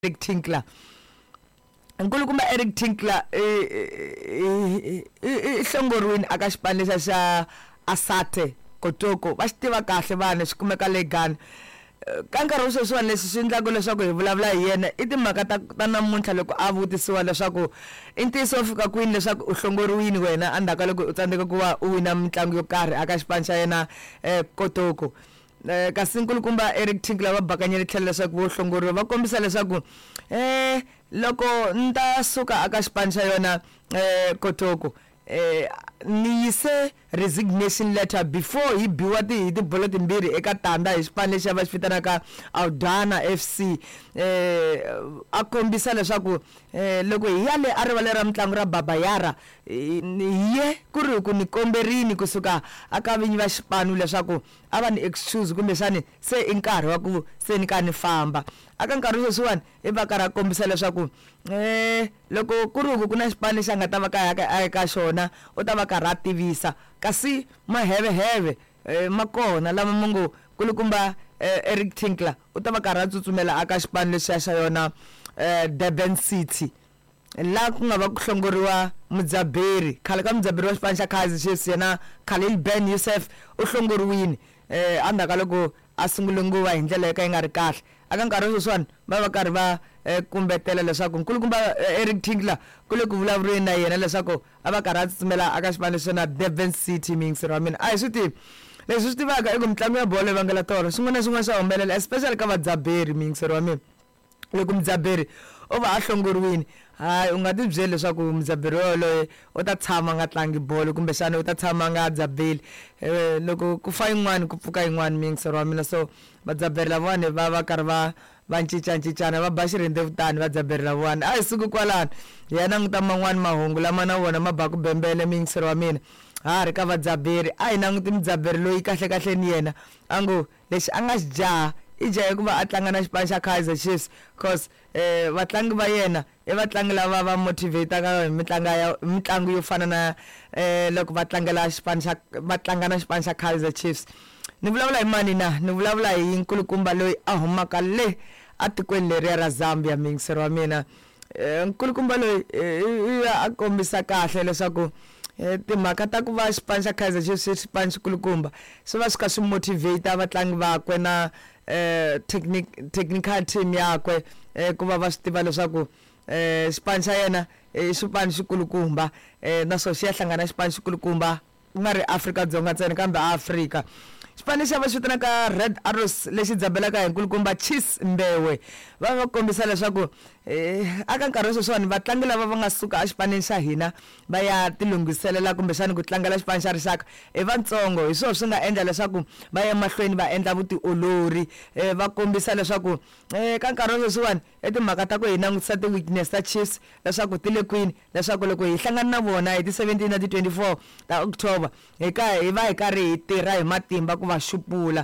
Eric Tinkler. Nkulukumba Eric Tinkler ihlongorwini akashipanisa xa Asate Kotoko va xitiva kahle vanhu swi kumeka le Ghana ka nkarhi wo sweswiwani leswi swi endlaka leswaku hi vulavula hi yena i timhaka ta namuntlha loko a vutisiwa leswaku i ntiyiso wo fika kwini leswaku u hlongoriwini wena andhaka loko u tsandzeka ku va u wina mitlangu yo karhi aka xipano xa yena Kotoko kasi nkulukumba Eric Tinkler va bakanyele tlhelo leswaku vo hlongoriwa va kombisa leswaku loko nta suka aka xipano xa yona Kotoko ni yise resignation letter before hi biwa ti bolo timbirhi eka tanda hi xipano lexi va xi vitanaka Aldana FC a kombisa leswaku loko hi ya le a rivala ra mitlangu ra Baba Yara ye ku ri ku ni komberini kusuka aka vinyi va xipano leswaku a va ni excuse kumbe xani se i nkarhi wa ku se ni ka ni famba aka nkarhi sweswiwani i va karhi a kombisa leswaku loko ku ri ku na xipano lexi a nga ta va ka eka xona u ta va karhi a tivisa kasi maheveheve ma kona lama mungu kulukumba Eric Tinkler u ta va karhi a tsutsumela aka xipano lexi xa yona Durban City la ku nga va ku hlongoriwa Mudzaberi khale ka Mudzaberi wa xipano xa Kaizer Chiefs yena Khalil Ben Yusuf u hlongoriwini andhaka loko a sungule nguva hi ndlela yi nga ri kahle aka nkarhi sweswiwani va karhi va kumbetela leswaku nkulukumba Eric Tinkler ku le ku vulavuriweni na yena leswaku a va karhi a tsutsumela aka xipano lexi na Durban City mingisiro wa mina a hi swi tivi leswi swi tivaka i ku mitlangu ya bolo vangela tolo swin'wana na swin'wana swa humelela especially ka Vadzaberi mingisiro wa mina loko Mudzaberi u va a hlongoriwini hayi u nga ti byeli leswaku Mudzaberi yoloye u ta tshama nga tlangi bolo kumbe xana u ta tshama nga dzabeli loko ku fa yin'wana ku pfuka yin'wana mingisiro wa mina so Vadzaberi lavawani va karhi va cincancana va ba xirhendevutani Vadzaberi lavawani a hi siku kwalano ya languta man'wani mahungu lama na vona ma ba ku bembele mingisiro wa mina ha ri ka Vadzaberi a hi languti Mudzaberi loyi kahle ni yena a ngo lexi a nga xi jaha i jahe ku va a tlanga na xipano xa Kaizer Chiefs cause vatlangi va yena i vatlangi lava va motivate ka mitlangu yo fana na loko va tlangela xipano xa va tlanga na xipano xa Kaizer Chiefs ni vulavula hi mani na ni vulavula hi nkulukumba loyi a humaka le a tikweni leriya ra Zambia mingisiro wa mina nkulukumba loyi a kombisa kahle leswaku timhaka ta ku va xipano xa Kaizer Chiefs xipano xikulukumba swi va swi ka swi motivate vatlangi vakwe na technical team yakwe ku va va swi tiva leswaku xipano xa yena i xipano xikulukumba naswona xi ya hlangana xipano xikulukumba ku nga ri Afrika-Dzonga ntsena kambe Afrika xipano xa va xi vitanaka Red Arrows lexi dzabelaka hi nkulukumba Chis Mbewe va kombisa leswaku aka nkarhi wa sweswiwani vatlangi lava va nga suka a xipaneni xa hina va ya tilunghiselela kumbe xana ku tlangela xipano xa rixaka i vantsongo hi swona swi nga endla leswaku va ya mahlweni va endla vutiolori va kombisa leswaku ka nkarhi wa sweswiwani timhaka ta ku hi langutisa ti-weakness ta Chiefs leswaku ti le kwini leswaku loko hi hlangana na vona hi ti-17 na ti-24 ta October hi va hi karhi hi tirha hi matimba ku va xupula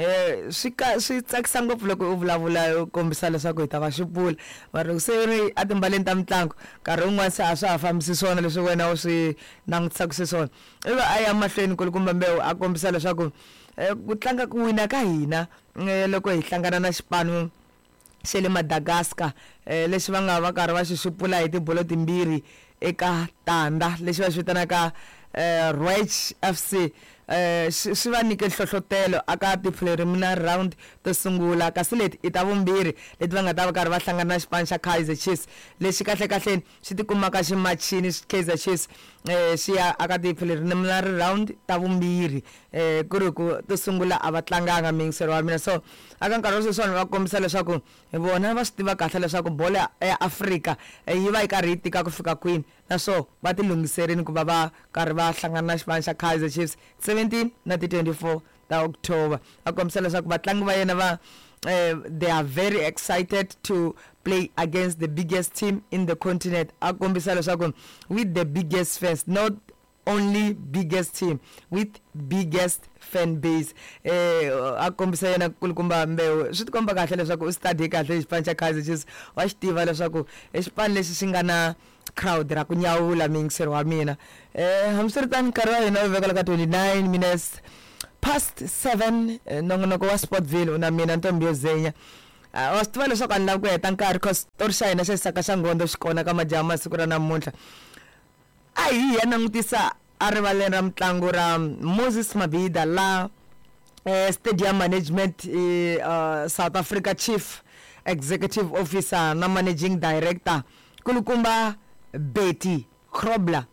swi tsakisa ngopfu loko u vulavula u kombisa leswaku hi ta va xupula mara se ri a timbaleni ta mitlangu nkarhi wun'wana se a swa ha fambisi swona leswi wena u swi langutisaka xiswona ivi a ya mahlweni nkulukumba Mbewu a kombisa leswaku ku tlanga ku wina ka hina loko hi hlangana na xipano xa le Madagascar lexi va nga va karhi va xi xupula hi tibolo timbirhi eka tanda lexi va xi vitanaka Roach FC swi va nyike hlohlotelo aka ti-preliminary round to sungula kasi leti i ta vumbirhi leti va nga ta va karhi va hlangana na xipano xa Kaizer Chiefs lexi kahlekahleni xi tikumaka ximachini Kaizer Chiefs xi ya aka ti-preliminary round ta vumbirhi ku ri ku to sungula a va tlanganga mingisiro wa mina so aka nkarhi wa sweswiwani va kombisa leswaku vona va swi tiva kahle leswaku bolo ya Afrika yi va yi karhi yi tika ku fika kwini naswo va tilunghiserini ku va va karhi va hlangana na xipano xa Kaizer Chiefs 17 na ti-24 ta October a kombisa leswaku vatlangi va yena va they are very excited to play against the biggest team in the continent a kombisa leswaku with the biggest fans not only biggest team with biggest fan base a kombisa yena nkulukumba Mbewu swi tikomba kahle leswaku u study kahle xipano xa Kaizer Chiefs wa xi tiva leswaku xipano lexi xi nga na crowd ra ku nyawula mingisiro wa mina hamsiritani nkarhi wa hina u vekela ka 29 minutes past 7 nongonoko wa Sportville una mina Ntombi yo Zenya wa swi tiva leswaku a ni lavi ku heta nkarhi cause xitori xa hina xa xisaka xa nghondo xi kona ka majaha masiku ra namuntlha a hi ya langutisa a rivaleni ra mitlangu ra Moses Mabhida la stadium management South Africa chief executive officer na managing director kulukumba Betty Krobler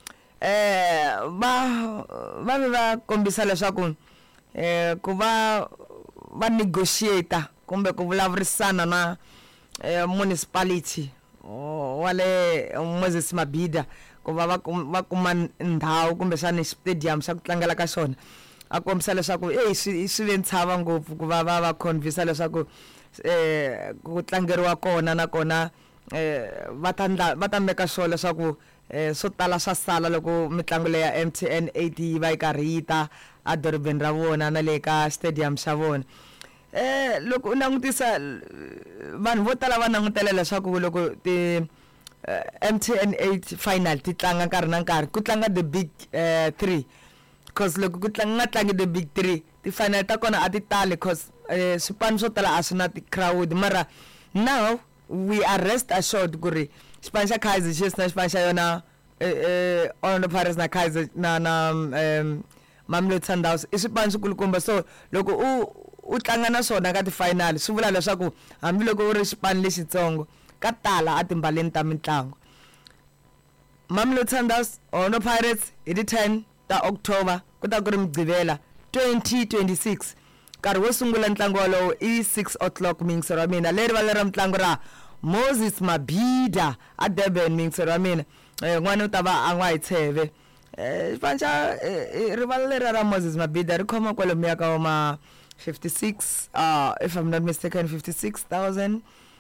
va kombisa leswaku ku va negotiator kumbe ku vulavurisana na municipality wale Moses Mabhida ku va kuma ndhawu kumbe xana stadium xa ku tlangela ka xona a kombisa leswaku swi ve ntshava ngopfu ku va convince leswaku ku tlangeriwa kona na kona va ta meka sure leswaku swo tala swa sala loko mitlangu leya MTN 8 yi va yi karhi yi ta a dorobeni ra vona na le ka stadium xa vona loko u langutisa vanhu vo tala va langutela leswaku loko ti MTN 8 final ti tlanga nkarhi na nkarhi ku tlanga the big 3 because loko ku tlanga tlangi the big 3 ti final ta kona a ti tali because swipano swo tala a swi na ti crowd mara now we are rest assured ku ri xipano xa Kaizer Chiefs na xipano xa yona Orlando Pirates na Kaizer na Mamelodi Sundowns i swipano swikulukumba so loko u tlanga na swona ka ti final swi vula leswaku hambi loko u ri xipano lexitsongo ka tala a timbaleni ta mitlangu Mamelodi Sundowns Orlando Pirates hi ti 10 ta October ku ta ku ri Mgqivela 2026 nkarhi wo sungula ntlangu walowo i 6 o'clock mingisero wa mina leri valera mitlangu ra Moses Mabhida a Durban mingisero wa mina n'wana u ta va a n'wa hi tsheve xipano rivala leri ra Moses Mabhida ri khoma kwalomu ya ka ma 56 if I'm not mistaken 56,000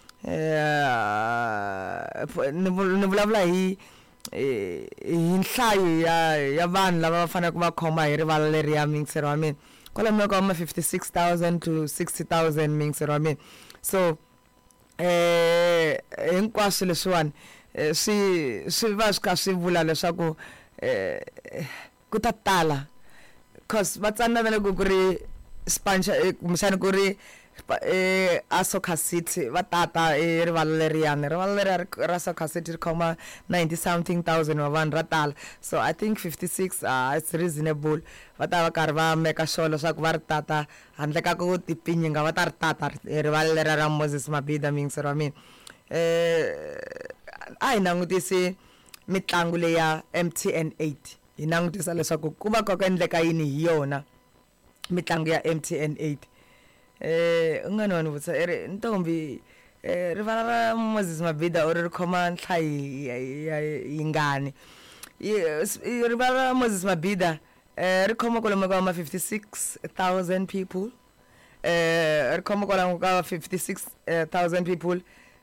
ni vulavula hi nhlayo ya vanhu lava va fanele va khoma hi rivala leri ya mingisero wa mina kwalomu ya ka ma 56,000 to 60,000 mingisero wa mina so hinkwaswo leswiwani swi va swi kha swi vula leswaku ku ta tala cause va tsanana loko ku ri Spansha kumbexana ku ri a Soccer City va tata rivala leriyani rivala leri ra Soccer City ri khoma 90 something thousand wa vanhu ra tala so I think 56 it's reasonable va ta va karhi va meka sure leswaku va ri tata handle ka ku tipinyinga va ta ri tata rivala leri ra Moses Mabhida mingisero wa mina a hi langutisi mitlangu leya MTN 8 hi langutisa leswaku ku va ka endleka yini hi yona mitlangu ya MTN 8 ungani wani vutsa ntombi rivala ra Moses Mabhida ri khoma nhlayi yingani rivala ra Moses Mabhida ri khoma kwalomu ka ma 56,000 people ri khoma kwalomu ka 56,000 people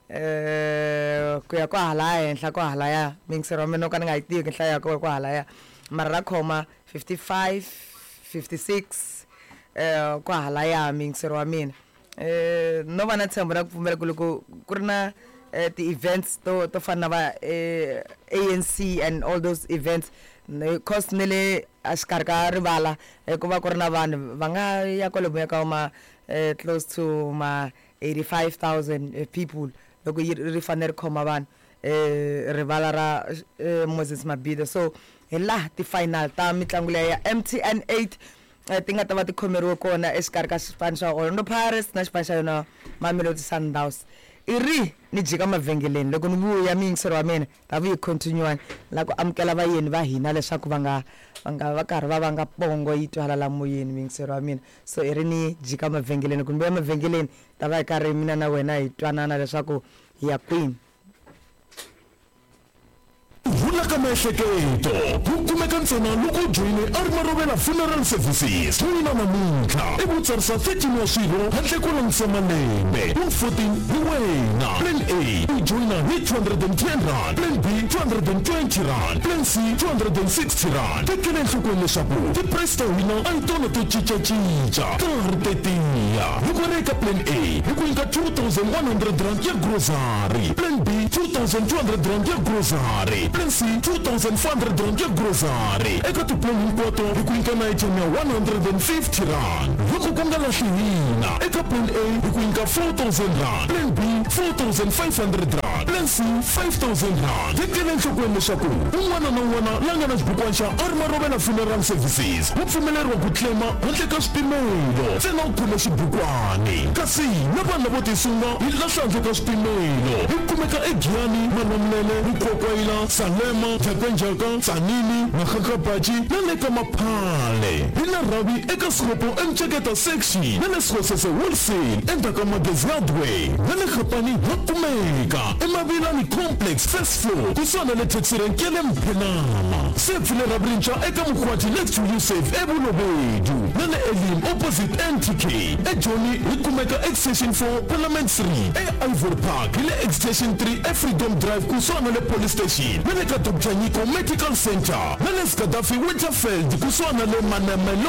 ku ya kwa halaya henhla kwa halaya mingisero mina ka ni nga yi tivi nhlayo ya kwa halaya mara ra khoma 55 56 kwa halaya mingisero wa mina no va na tshembo ra ku pfumela ku loko ku ri na ti-events to fana na va ANC and all those events cause ni le exikarhi ka rivala ku va ku ri na vanhu va nga ya kwalomu ya ka ma close to ma 85,000 people loko ri fanele ri khoma vanhu rivala ra Moses Mabhida so hi laha ti-final ta mitlangu leya ya MTN 8 ti nga ta va ti khomeriwe kona exikarhi ka xipano xa Orlando Pirates na xipano xa yona Mamelodi Sundowns i ri ni jika mavhengeleni loko ni vuya mingisero wa mina ta vuyi continue la ku amukela vayeni va hina leswaku va karhi va nga pongo yi twala la moyeni mingisero wa mina so i ri ni jika mavhengeleni kumbe mavhengeleni ta va hi karhi mina na wena hi twanana leswaku hi ya kwini vula ka miehleketo ku kumeka ntsena loko joyine Arimarovela Funeral Services joyina namuntlha ivutsarisa 13 wa swilo handle ko langisa malembe 14 hi wena plan A joyina hi 210 rand plan B 220 rand plan C 260 rand tekela enhlokweni leswaku ti-price ta wina a hi tona to cincacinca karhi tetiya loko ri eka plan A hi ku nyika 2,100 rand ya grocery plan B 2,200 rand ya grocery plan C 2,400 rand ya grocery eka tiplan hinkwato hi ku nyika na item ya 150 rand loko ku nga lahli hina eka plan A hi ku nyika 4,000 rand plan B 4,500 rand plan C 5,000 rand tekela enhlokweni leswaku un'wana na un'wana la nga na xibukwana xa Armarovela Funeral Services u pfumeleriwa ku claima handle ka swipimelo ntsena u khome xibukwana kasi na vanhu lavo tisunga hi lahla handle ka swipimelo hi kumeka eGiyani Malamulele Mkokwayila Salema Jakanjaka Tsanini Makgakgabatši na le ka Maphale hi na Rabi eka Sikopo eMtsheketa section na le Sihosese wholesale endzhaku Magezi Hardware na le Gapani ha kumeka eMavilani complex first floor kusana le taxi rank ya le Mphenama se pfulela brincha eka Mukhwati next to Yusuf eBulobedu na le Elim opposite NTK eJoni hi kumeka extension 4 Parliament 3 eIvory Park hi le extension 3 Freedom Drive kusana le police station na le ka Dr. Nyiko Medical Center na le Skadafi Winterfeld kusana le Manemelo